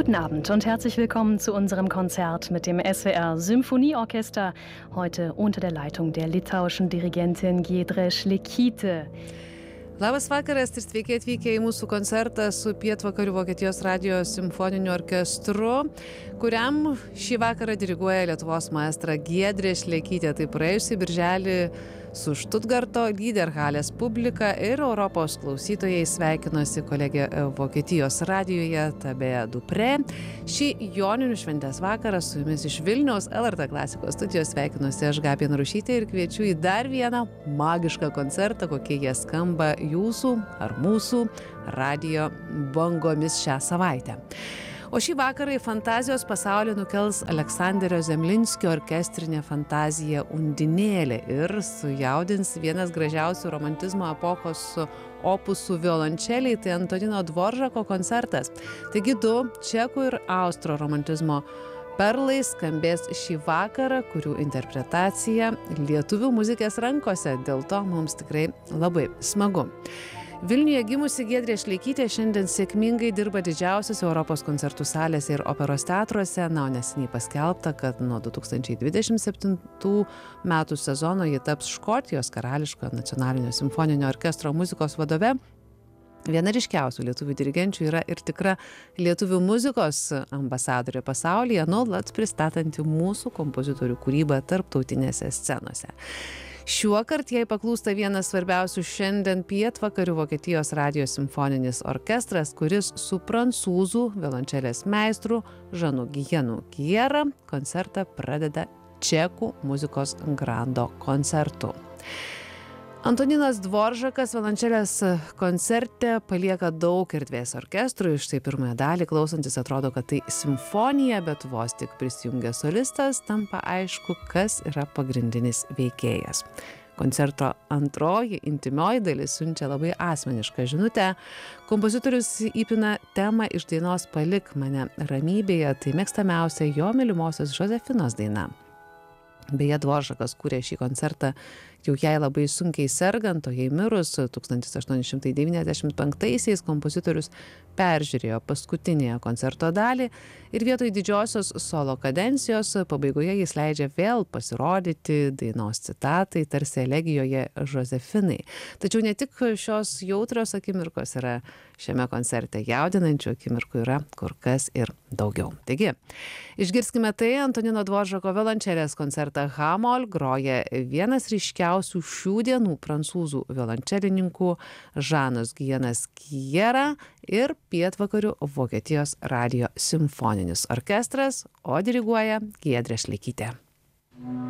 Guten Abend und herzlich willkommen zu unserem Konzert mit dem SWR Symphonieorchester, heute unter der Leitung der litauischen Dirigentin Giedrė Šlekytė. Labas vakaras ir sveiki atvykę į mūsų koncertą su Pietvakarių Vokietijos radijo simfoniniu orkestru, kuriam šį vakarą diriguoja Lietuvos maestra Giedrė Šlekytė. Tai praėjusį birželį su Štutgarto Liederhalės publika ir Europos klausytojai sveikinosi kolegė Vokietijos radijoje Tabea Dupré. Šį joninių šventės vakarą su jumis iš Vilniaus LRT klasikos studijos sveikinuosi aš Gabija Narušytė ir kviečiu į dar vieną magišką koncertą, kokie jie skamba jūsų ar mūsų radijo bangomis šią savaitę. O šį vakarą į fantazijos pasaulį nukels Aleksanderio Zemlinskio orkestrinė fantazija Undinėlė ir sujaudins vienas gražiausių romantizmo epochos opusų violončeliai, tai Antonino Dvoržako koncertas. Taigi du čekų ir austro romantizmo perlai skambės šį vakarą, kurių interpretacija lietuvių muzikės rankose, dėl to mums tikrai labai smagu. Vilniuje gimusi Giedrė Šlekytė šiandien sėkmingai dirba didžiausiose Europos koncertų salėse ir operos teatruose, o neseniai paskelbta, kad nuo 2027 metų sezono ji taps Škotijos karališkojo nacionalinio simfoninio orkestro muzikos vadove. Viena ryškiausių lietuvių dirigenčių yra ir tikra lietuvių muzikos ambasadorė pasaulyje, nuolat pristatanti mūsų kompozitorių kūrybą tarptautinėse scenose. Šiuokart jai paklūsta vienas svarbiausių šiandien Pietvakarių Vokietijos radijo simfoninis orkestras, kuris su prancūzų violončelės meistru Žanu Gienu Giera koncertą pradeda čekų muzikos grando koncertu. Antoninas Dvoržakas violončelės koncerte palieka daug erdvės orkestrui. Štai pirmąją dalį klausantis atrodo, kad tai simfonija, bet vos tik prisijungia solistas, tampa aišku, kas yra pagrindinis veikėjas. Koncerto antroji, intimioji dalis siunčia labai asmenišką žinutę. Kompozitorius įpina temą iš dainos Palik mane ramybėje, tai mėgstamiausia jo mylimosios Žozefinos daina. Beje, Dvoržakas kūrė šį koncertą jau jai labai sunkiai sergant, o jai mirus 1895-aisiais kompozitorius peržiūrėjo paskutinėje koncerto dalį ir vietoj didžiosios solo kadencijos pabaigoje jis leidžia vėl pasirodyti dainos citatai, tarsi elegijoje Žozefinai. Tačiau ne tik šios jautrios akimirkos yra šiame koncerte, jaudinančių akimirkų yra kur kas ir daugiau. Taigi, išgirskime tai, Antonino Dvoržako violončelės koncertą H-moll groja vienas ryškiausių šių dienų prancūzų violončelininkų Žanas Gienas Giera ir Pietvakarių Vokietijos radijo simfoninis orkestras, o diriguoja Giedrė Šlekytė.